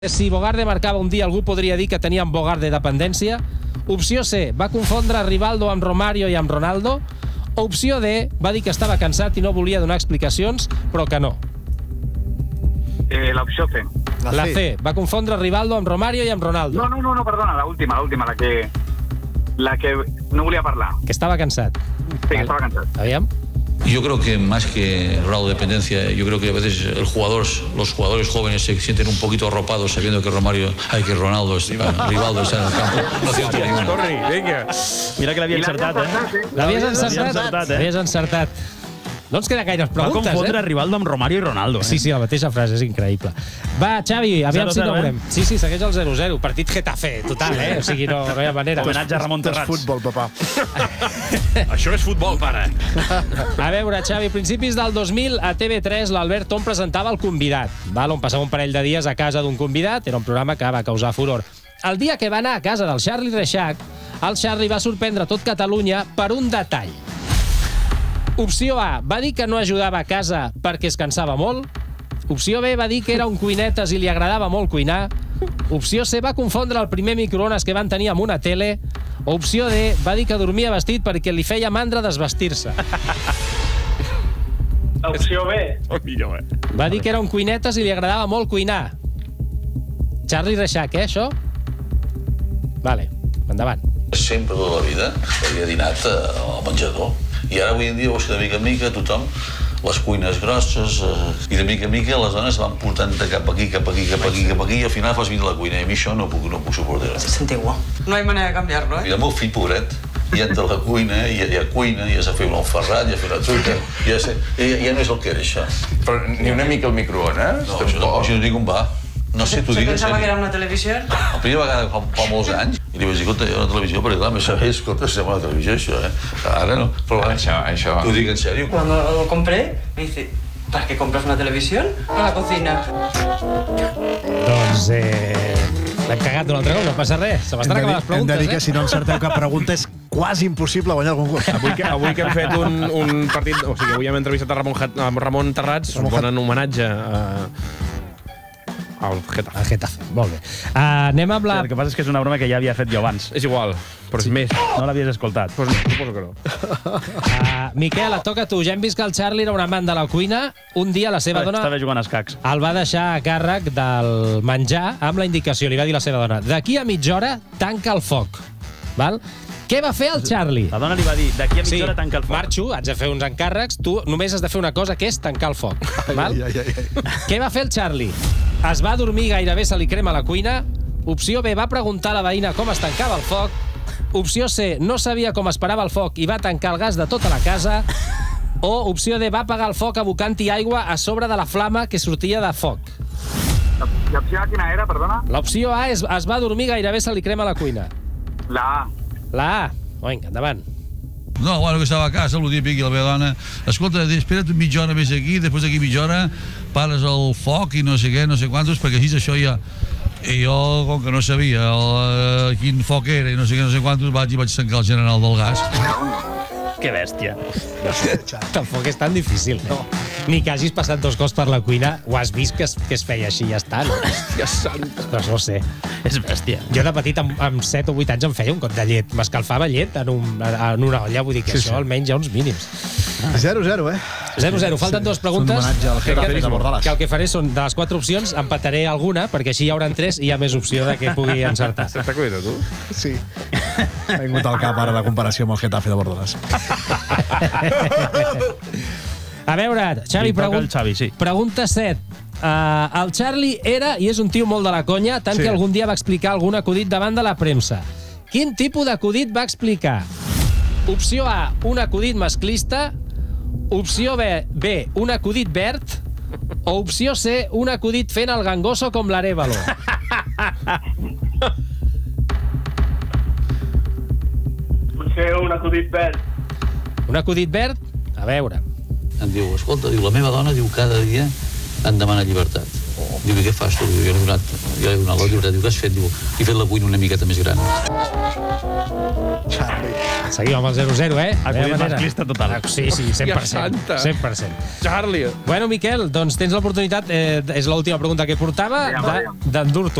Si Bogarde marcava un dia, algú podria dir que tenia amb Bogarde dependència. Opció C, va confondre Rivaldo amb Romario i amb Ronaldo. O opció D, va dir que estava cansat i no volia donar explicacions, però que no. L'opció C. La C, va confondre Rivaldo amb Romario i amb Ronaldo. No, perdona, la última, la que no volia parlar. Que estaba cansat. Sí, que estaba cansado. Aviam. Yo creo que más que grado de dependencia, yo creo que a veces los jugadores jóvenes se sienten un poquito arropados sabiendo que Ronaldo, Rivaldo está en el campo. No cierto ninguno. Corri, vinga. Mira que l'havia encertat, L'havies encertat. No ens queden gaires preguntes, Va confondre Rivaldo amb Romario i Ronaldo. Sí, la mateixa frase, és increïble. Va, Xavi, aviam si inaugurem. Sí, segueix el 0-0. Partit Getafe, total, O sigui, no hi ha manera. Homenatge a Ramon Terrats. Futbol, papà. Això és futbol, pare. A veure, Xavi, a principis del 2000 a TV3 l'Albert Tom presentava El Convidat, on passava un parell de dies a casa d'un convidat. Era un programa que va causar furor. El dia que va anar a casa del Charlie Reixac, el Charlie va sorprendre tot Catalunya per un detall. Opció A, va dir que no ajudava a casa perquè es cansava molt. Opció B, va dir que era un cuinetes i li agradava molt cuinar. Opció C, va confondre el primer microones que van tenir amb una tele. O opció D, va dir que dormia vestit perquè li feia mandra desvestir-se. Opció B. Va dir que era un cuinetes i li agradava molt cuinar. Charlie Reixac, això? Vale, endavant. Sempre tota la vida havia dinat al menjador. I ara avui en dia veus que de mica en mica tothom, les cuines grosses, i de mica en mica les dones van portant cap aquí, i al final fas vindre a la cuina. I a mi això no puc suportar. Es antiguo. No hay manera de cambiarlo, I el meu fill, pobret, ja entra a la cuina, ja cuina, ja s'ha fet un alferrat, ja ha fet una truita, ja no és el que era això. Però ni una mica al microones? No, això no dic on va. No sé, t'ho dic en pensava sèrio. que era una televisió? La primera vegada fa molts anys, i li vaig dir, escolta, hi ha una televisió, perquè clar, escolta, sembla una televisió, això, Ara no, però Això. t'ho dic en sèrio. Cuando lo compré, me dice, ¿para qué compras una televisión? A la cocina. Doncs l'hem cagat un altre cop, no passa res. Se m'estan acabant les preguntes, Hem de dir que si no encerteu cap pregunta és quasi impossible guanyar el concurs. Avui que hem fet un partit... O sigui, avui hem entrevistat a Ramon Terrats, un bon homenatge al Getafe. El Getafe, molt bé. Anem amb la... El que passa és que és una broma que ja havia fet jo abans. És igual, però és més. No l'havies escoltat. Pues suposo que no. Miquel, et toca a tu. Ja hem vist que el Charlie era un amant de la cuina. Un dia la seva dona Estava jugant a escacs. el va deixar a càrrec del menjar amb la indicació. Li va dir la seva dona, d'aquí a mitja hora tanca el foc. Val? Què va fer el Charlie? La dona li va dir, d'aquí a mitja hora tanca el foc. Marxo, haig de fer uns encàrrecs, tu només has de fer una cosa, que és tancar el foc. Val? Què va fer el Charlie? Es va dormir, gairebé se li crema la cuina. Opció B, va preguntar a la veïna com es tancava el foc. Opció C, no sabia com es parava el foc i va tancar el gas de tota la casa. O opció D, va apagar el foc abocant-hi aigua a sobre de la flama que sortia de foc. L'opció A quina era, perdona? L'opció A es va dormir, gairebé se li crema la cuina. La A. La A. Vinga, endavant. No, bueno, que estava a casa, el típic, i la meva dona, escolta, espera't mitja hora més aquí, després d'aquí mitja hora pares el foc i no sé què, no sé quantos, perquè així això ja... I jo, com que no sabia quin foc era i no sé què, no sé quantos, vaig tancar el general del gas. Que bèstia. Tampoc és tan difícil, no? Ni que hagis passat 2 cops per la cuina, ho has vist que es feia així i ja està, no? Hòstia santa. Doncs no ho sé. És bèstia. Jo de petit, amb 7 o 8 anys, em feia un got de llet. M'escalfava llet en una olla, vull dir que això almenys hi ha uns mínims. 0-0, 0-0. Falten 2 preguntes. És un homenatge al Getafe de Bordalàs. Que el que faré són, de les 4 opcions, empataré alguna, perquè així hi haurà 3 i hi ha més opció de que pugui encertar. T'està cuidant, tu? Sí. Ha vingut al cap ara la comparació amb el Getafe de Bordalàs. A veure, Xavi, pregunta 7. El Charlie era i és un tio molt de la conya, tant que algun dia va explicar algun acudit davant de la premsa. Quin tipus d'acudit va explicar? Opció A, un acudit masclista. Opció B, un acudit verd. O opció C, un acudit fent el gangoso com l'Arévalo. Potser un acudit verd. Un acudit verd? A veure. Em diu, escolta, la meva dona diu cada dia em demana llibertat. Diu, i què fas tu? Diu, jo no he donat Jo he donat la lliure, diu, què has fet? Diu, he fet la cuina una miqueta més gran. Seguim amb el 0-0, Acudit masclista total. Sí, 100%. 100%. Charlie. Bueno, Miquel, doncs tens l'oportunitat, és l'última pregunta que portava, d'endur-te